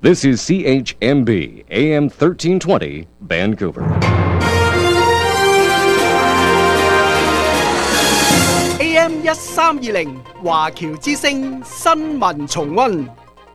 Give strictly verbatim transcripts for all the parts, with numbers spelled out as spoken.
This is C H M B, A M thirteen twenty, Vancouver. A M 一三二零華僑之聲新聞重溫。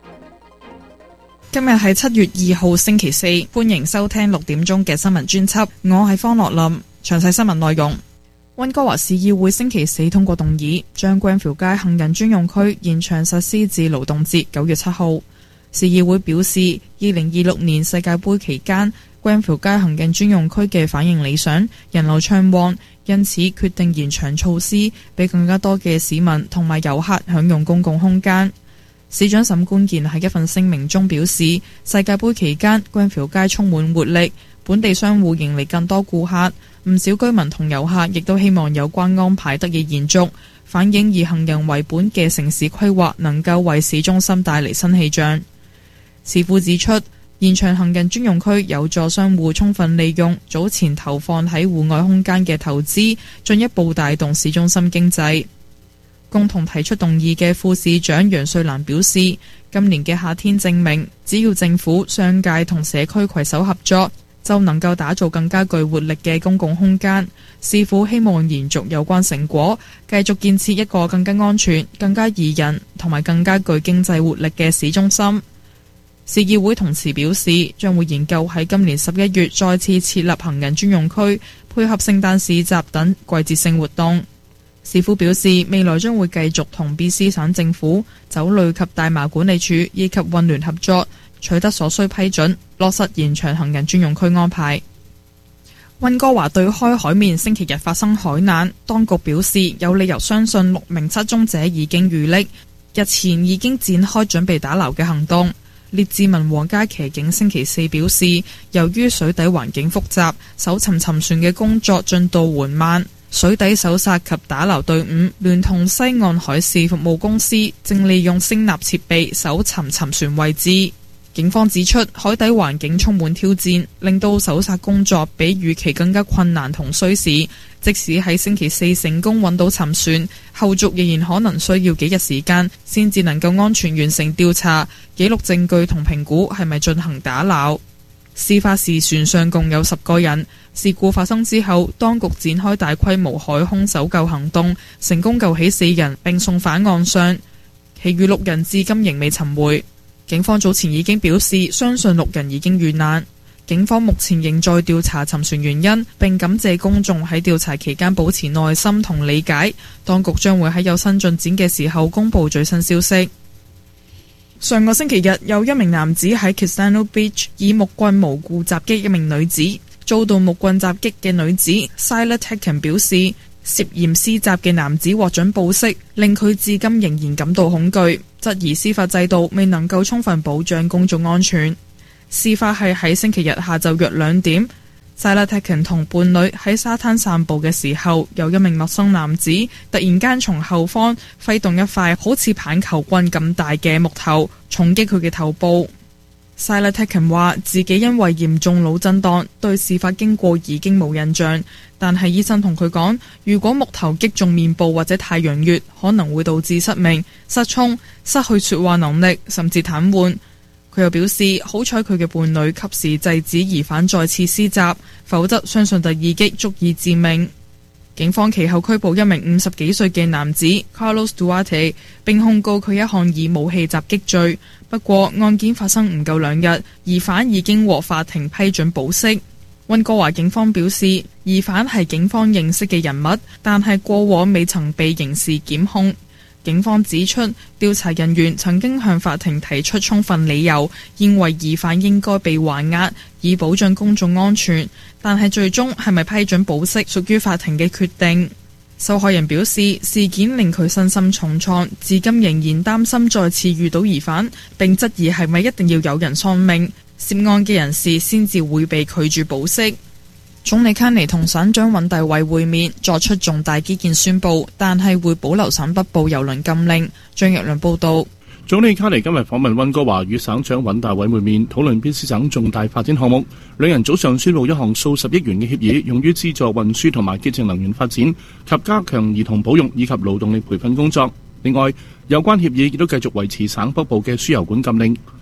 今日係七月二號星期四，歡迎收聽六點鐘嘅新聞專輯。我係方樂林，詳細新聞內容。溫哥華市議會星期四通過動議，將 Grenfell 街行人專用區延長實施至勞動節九月七號。市議會表示，二零二六年世界盃期間 Grenfell 街行人專用區嘅反應理想，人流暢旺，因此決定延長措施，俾更加多嘅市民同埋遊客享用公共空間。市長沈官健喺一份聲明中表示，世界盃期間 Grenfell 街充滿活力，本地商戶迎嚟更多顧客，唔少居民同遊客亦都希望有關安排得以延續，反映以行人為本嘅城市規劃能夠為市中心帶嚟新氣象。市府指出，延長行人專用區有助商戶充分利用早前投放喺戶外空間嘅投資，進一步帶動市中心經濟。共同提出動議嘅副市長楊瑞蘭表示，今年嘅夏天證明，只要政府、商界同社區攜手合作，就能夠打造更加具活力嘅公共空間。市府希望延續有關成果，繼續建設一個更加安全、更加宜人同埋更加具經濟活力嘅市中心。市議會同時表示，將會研究喺今年十一月再次設立行人專用區，配合聖誕市集等季節性活動。市府表示，未來將會繼續同 B C 省政府、酒類及大麻管理處以及運聯合作，取得所需批准，落實延長行人專用區安排。溫哥華對開海面星期日發生海難，當局表示有理由相信六名失蹤者已經遇溺，日前已經展開準備打撈嘅行動。列治文皇家騎警星期四表示，由於水底環境複雜，搜尋沉船嘅工作進度緩慢。水底搜索及打撈隊伍聯同西岸海事服務公司正利用聲納設備搜尋沉船位置。警方指出，海底環境充滿挑戰，令到搜索工作比預期更加困難同需時。即使喺星期四成功揾到沉船，後續仍然可能需要幾日時間先至能夠安全完成調查、記錄證據同評估係咪進行打撈。事發時船上共有十個人。事故發生之後，當局展開大規模海空搜救行動，成功救起四人並送返岸上，其餘六人至今仍未尋回。警方早前已經表示，相信六人已經遇難。警方目前仍在調查沉船原因，並感謝公眾喺調查期間保持耐心同理解。當局將會喺有新進展嘅時候公布最新消息。上個星期日，有一名男子喺 Kestano Beach 以木棍無故襲擊一名女子。遭到木棍襲擊嘅女子 Sila Tekken 表示，涉嫌施襲嘅男子獲准保釋，令佢至今仍然感到恐懼，質疑司法制度未能夠充分保障公眾安全。事發係喺星期日下晝約兩點，Sila Tekken 同伴侶喺沙灘散步嘅時候，有一名陌生男子突然間從後方揮動一塊好似棒球棍咁大嘅木頭，重擊佢嘅頭部。Sila Tekken 話自己因為嚴重腦震盪，對事發經過已經冇印象，但係醫生同佢講，如果木頭擊中面部或者太陽穴，可能會導致失明、失聰、失去說話能力，甚至癱瘓。佢又表示，好彩佢嘅伴侶及時制止疑犯再次施襲，否則相信第二擊足以致命。警方其後拘捕一名五十幾歲嘅男子 Carlos Duarte， 並控告佢一項以武器襲擊罪。不過案件發生唔夠兩日，疑犯已經獲法庭批准保釋。溫哥華警方表示，疑犯係警方認識嘅人物，但係過往未曾被刑事檢控。警方指出，調查人員曾經向法庭提出充分理由，認為疑犯應該被還押，以保障公眾安全。但係最終係咪批准保釋，屬於法庭嘅決定。受害人表示，事件令佢身心重創，至今仍然擔心再次遇到疑犯，並質疑係咪一定要有人喪命，涉案嘅人士先至會被拒絕保釋。總理卡尼同省長尹大偉會面，作出重大基建宣佈，但係會保留省北部郵輪禁令。張若良報道。 總理卡尼今日訪問溫哥華，與省長尹大偉會面，討論 B C 省重大發展項目。兩人早上宣布一項數十億元嘅協議，用於資助運輸同埋潔淨能源發展及加強兒童保育以及勞動力培訓工作。另外，有關協議亦都繼續維持省北部嘅輸油管禁令。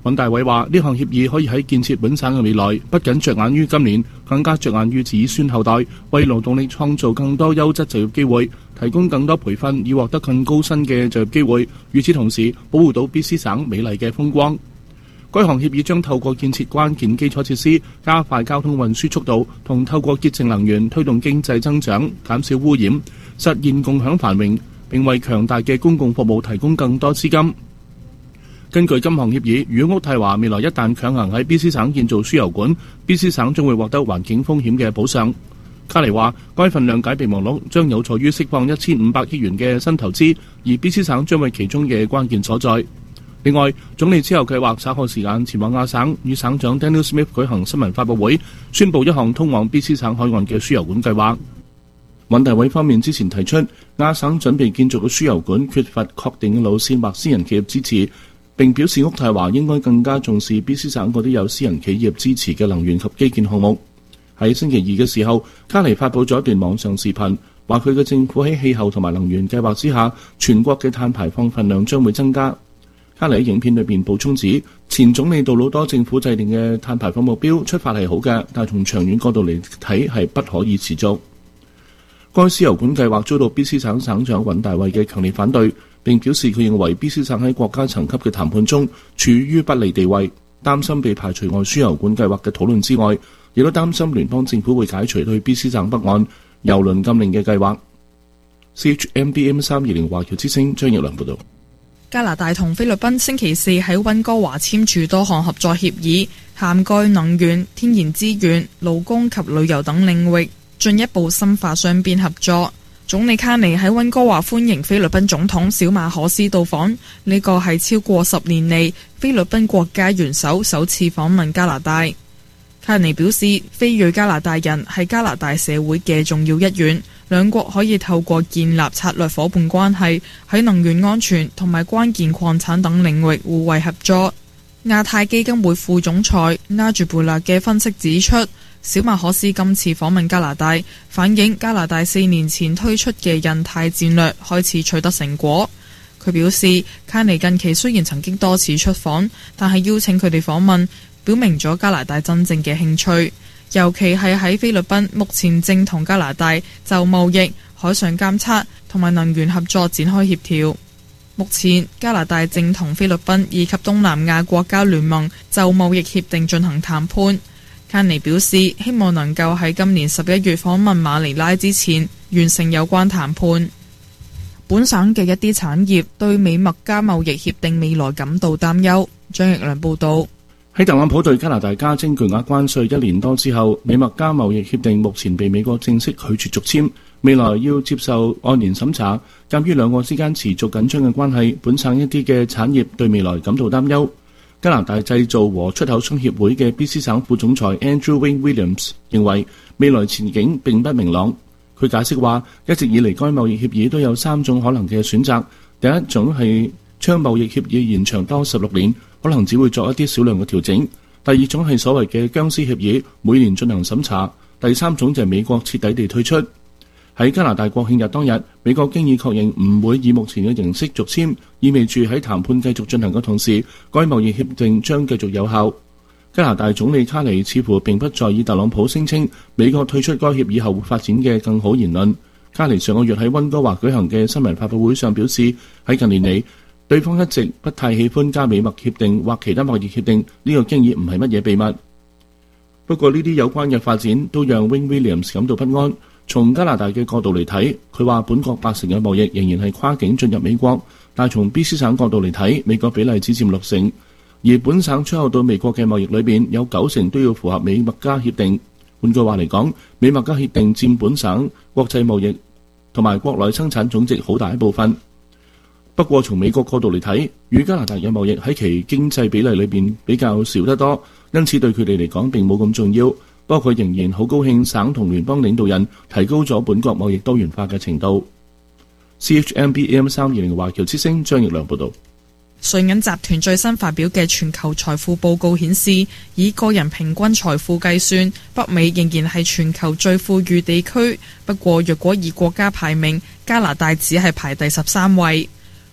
尹大偉話：呢項協議可以喺建設本省嘅未來，不僅着眼於今年，更加着眼於子孫後代，為勞動力創造更多優質就業機會，提供更多培訓，以獲得更高薪嘅就業機會。與此同時，保護到 B C 省美麗嘅風光。該項協議將透過建設關鍵基礎設施，加快交通運輸速度，同透過潔淨能源推動經濟增長，減少污染，實現共享繁榮，並為強大嘅公共服務提供更多資金。根據今項協議，如果渥太華未來一旦強行喺 B C 省建造輸油管 ，B C 省將會獲得環境風險嘅補償。卡尼話，該份諒解備忘錄將有助於釋放一千五百億元嘅新投資，而 B C 省將為其中嘅關鍵所在。另外，總理之後計劃稍後時間前往亞省，與省長 Daniel Smith 舉行新聞發佈會，宣佈一項通往 B C 省海岸嘅輸油管計劃。尹大偉方面之前提出，亞省準備建造嘅輸油管缺乏確定嘅路線或私人企業支持。並表示渥太華應該更加重視 B C 省嗰啲有私人企業支持嘅能源及基建項目。喺星期二嘅時候，卡尼發佈咗一段網上視頻，話佢嘅政府喺氣候同埋能源計劃之下，全國嘅碳排放份量將會增加。卡尼喺影片裏邊補充指，前總理杜魯多政府制定嘅碳排放目標出發係好嘅，但係從長遠角度嚟睇係不可以持續。該輸油管計劃遭到 B C 省省長尹大偉嘅強烈反對，並表示佢認為 B C 省喺國家層級嘅談判中處於不利地位，擔心被排除外輸油管計劃嘅討論之外，亦都擔心聯邦政府會解除對 B C 省北岸油輪禁令嘅計劃。C H M B M 三二零華僑之聲張奕良報道。 加拿大同菲律賓星期四喺溫哥華簽署多項合作協議，涵蓋能源、天然資源、勞工及旅遊等領域，進一步深化雙邊合作。總理卡尼喺溫哥華歡迎菲律賓總統小馬可斯到訪，呢個係超過十年嚟菲律賓國家元首首次訪問加拿大。卡尼表示，非裔加拿大人係加拿大社會嘅重要一員，兩國可以透過建立策略夥伴關係，喺能源安全同埋關鍵礦產等領域互惠合作。亞太基金會副總裁拉朱貝勒嘅分析指出，小馬可斯今次訪問加拿大，反映加拿大四年前推出嘅印太戰略開始取得成果。佢表示，卡尼近期雖然曾經多次出訪，但係邀請佢哋訪問，表明咗加拿大真正嘅興趣，尤其係喺菲律賓目前正同加拿大就貿易、海上監測同埋能源合作展開協調。目前加拿大正同菲律賓以及東南亞國家聯盟就貿易協定進行談判。卡尼表示，希望能夠喺今年十一月訪問馬尼拉之前完成有關談判。本省嘅一啲產業對美墨加貿易協定未來感到擔憂。張奕良報道。 喺特朗普對加拿大加徵巨額關稅一年多之後，美墨加貿易協定目前被美國正式拒絕續簽，未來要接受按年審查。鑑於兩國之間持續緊張嘅關係，本省一啲嘅產業對未來感到擔憂。加拿大製造和出口商協會嘅 B C 省副總裁 Andrew Wayne Williams 認為未來前景並不明朗。佢解釋話，一直以嚟該貿易協議都有三種可能嘅選擇。第一種係將貿易協議延長多十六年，可能只會作一啲少量嘅調整。第二種係所謂嘅僵屍協議，每年進行審查。第三種就係美國徹底地退出。喺加拿大國慶日當日，美國經已確認唔會以目前嘅形式續簽，意味住喺談判繼續進行嘅同時，該貿易協定將繼續有效。加拿大總理卡尼似乎並不在意特朗普聲稱美國退出該協議後會發展嘅更好言論。卡尼上個月喺溫哥華舉行嘅新聞發佈會上表示，喺近年嚟，對方一直不太喜歡加美墨協定或其他貿易協定，呢個經已唔係乜嘢秘密。不過呢啲有關嘅發展都讓 Wayne Williams 感到不安。從加拿大嘅角度嚟睇，佢話本國八成嘅貿易仍然係跨境進入美國，但係從 B C 省角度嚟睇，美國比例只佔六成，而本省出口到美國嘅貿易裏邊有九成都要符合美墨加協定。換句話嚟講，美墨加協定佔本省國際貿易同埋國內生產總值好大一部分。不過從美國角度嚟睇，與加拿大嘅貿易喺其經濟比例裏邊比較少得多，因此對佢哋嚟講並冇咁重要。不過佢仍然好高興省同聯邦領導人提高咗本國貿易多元化嘅程度。C H M B M 三二零華僑之聲張奕良報道。 瑞銀集團最新發表嘅全球財富報告顯示，以個人平均財富計算，北美仍然係全球最富裕地區。不過若果以國家排名，加拿大只係排第十三位。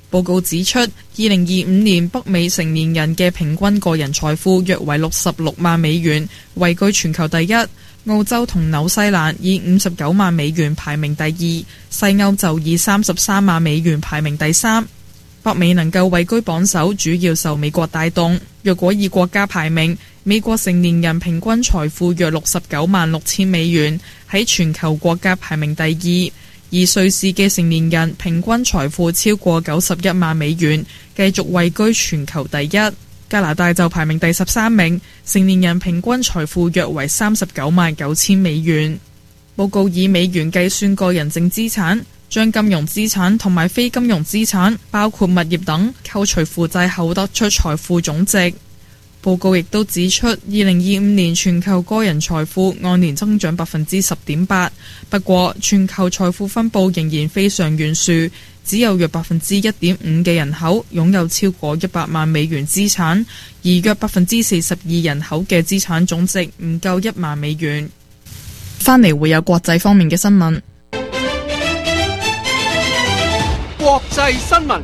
報告指出，二零二五年北美成年人嘅平均個人財富約為六十六萬美元，位居全球第一。澳洲同紐西蘭以五十九萬美元排名第二，西歐就以三十三萬美元排名第三。北美能夠位居榜首，主要受美國帶動。若果以國家排名，美國成年人平均財富約六十九萬六千美元，喺全球國家排名第二。而瑞士嘅成年人平均財富超過九十一萬美元，繼續位居全球第一。加拿大就排名第十三名，成年人平均財富約為三十九萬九千美元。報告以美元計算個人淨資產，將金融資產同埋非金融資產，包括物業等，扣除負債後得出財富總值。報告亦都指出，二零二五年全球個人財富按年增長百分之十點八，不過全球財富分佈仍然非常懸殊，只有約百分之一點五嘅人口擁有超過一百萬美元資產，而約百分之四十二人口嘅資產總值唔夠一萬美元。翻嚟會有國際方面嘅新聞。 國際新聞。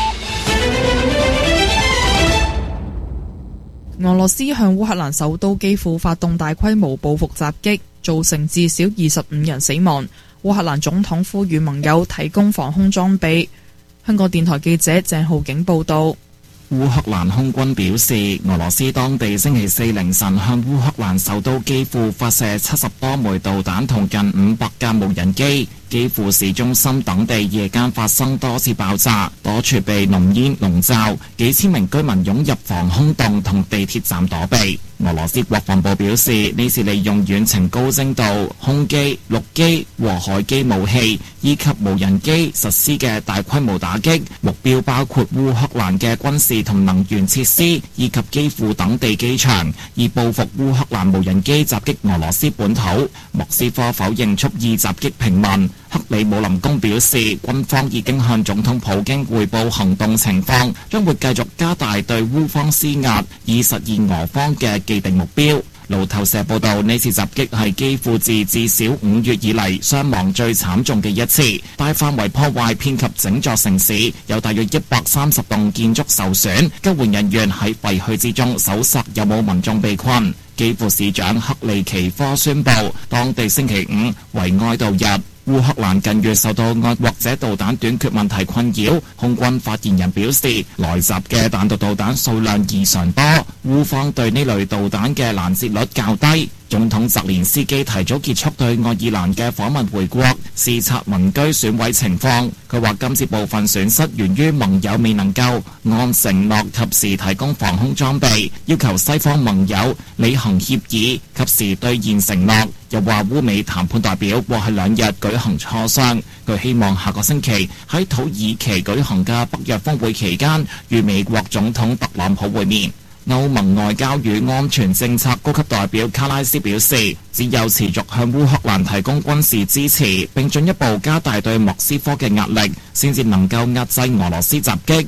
俄羅斯向烏克蘭首都基輔發動大規模報復襲擊，造成至少二十五人死亡。烏克蘭總統呼籲盟友提供防空裝備。香港電台記者鄭浩景報道。 烏克蘭空軍表示，俄羅斯當地星期四凌晨向烏克蘭首都基輔發射七十多枚導彈同近五百架無人機。基輔市中心等地夜間發生多次爆炸，多處被濃煙籠罩，幾千名居民湧入防空洞同地鐵站躲避。俄羅斯國防部表示，呢次利用遠程高精度空機、陸基和海基武器以及無人機實施嘅大規模打擊，目標包括烏克蘭嘅軍事同能源設施以及基輔等地機場，以報復烏克蘭無人機襲擊俄羅斯本土。莫斯科否認蓄意襲擊平民。克里姆林宮表示，軍方已經向總統普京匯報行動情況，將會繼續加大對烏方施壓，以實現俄方嘅既定目標。路透社報道，呢次襲擊係基輔自至少五月以嚟傷亡最慘重嘅一次，大範圍破壞遍及整座城市，有大約一百三十棟建築受損，救援人員喺廢墟之中搜索有冇民眾被困。基輔市長克利奇科宣布，當地星期五為哀悼日。烏克蘭近月受到愛國者導彈短缺問題困擾，空軍發言人表示，來襲嘅彈道導彈數量異常多，烏方對呢類導彈嘅攔截率較低。總統澤連斯基提早結束對愛爾蘭嘅訪問回國，視察民居損毀情況。佢話今次部分損失源於盟友未能夠按承諾及時提供防空裝備，要求西方盟友履行協議，及時兌現承諾。又話烏美談判代表過去兩日舉行磋商，佢希望下個星期喺土耳其舉行嘅北約峰會期間，與美國總統特朗普會面。歐盟外交與安全政策高級代表卡拉斯表示，只有持續向烏克蘭提供軍事支持，並進一步加大對莫斯科嘅壓力，先至能夠壓制俄羅斯襲擊。